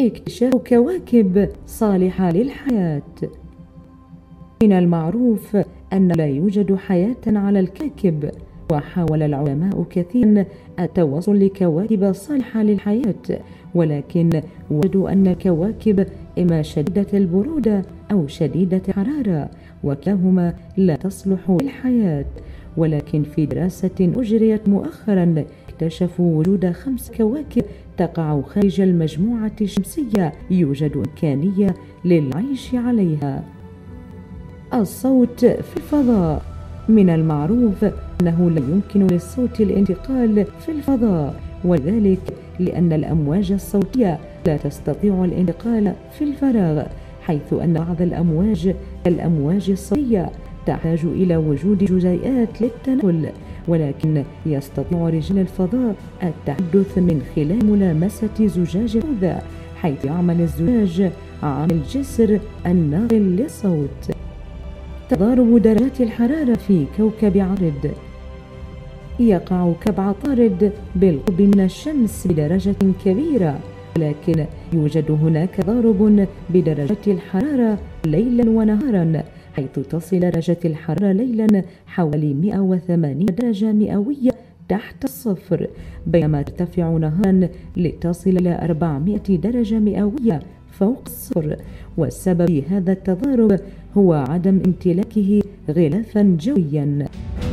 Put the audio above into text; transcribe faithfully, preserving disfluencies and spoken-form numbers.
اكتشاف كواكب صالحة للحياة. من المعروف أن لا يوجد حياة على الكواكب، وحاول العلماء كثيرا التوصل لكواكب صالحة للحياة، ولكن وجدوا أن الكواكب إما شديدة البرودة أو شديدة الحرارة، وكلاهما لا تصلح للحياة. ولكن في دراسة أجريت مؤخرا اكتشفوا وجود خمس كواكب تقع خارج المجموعة الشمسية يوجد إمكانية للعيش عليها. الصوت في الفضاء. من المعروف أنه لا يمكن للصوت الانتقال في الفضاء، وذلك لأن الأمواج الصوتية لا تستطيع الانتقال في الفراغ، حيث أن بعض الأمواج كالأمواج الصوتية تحتاج إلى وجود جزيئات للتنقل، ولكن يستطيع رجال الفضاء التحدث من خلال ملامسة زجاج الفضاء، حيث يعمل الزجاج عامل جسر الناقل للصوت. تضارب درجات الحرارة في كوكب عطارد. يقع كوكب عطارد بالقرب من الشمس بدرجة كبيرة، ولكن يوجد هناك تضارب بدرجات الحرارة ليلا ونهارا، حيث تصل درجة الحرارة ليلا حوالي مئة وثمانين درجة مئوية تحت الصفر، بينما ترتفع نهارا لتصل إلى أربعمئة درجة مئوية فوق الصفر. والسبب في هذا التضارب هو عدم امتلاكه غلافا جويا.